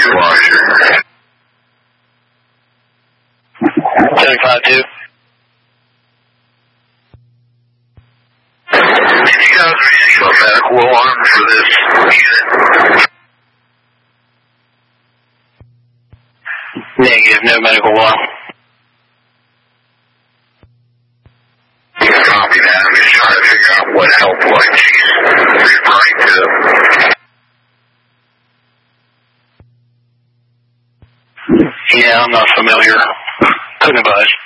washer. 752. Did you guys receive a medical alarm for this unit? Negative, no medical alarm. Copy that. I'm just trying to figure out what helpline she's referring to. Yeah, I'm not familiar. Couldn't advise.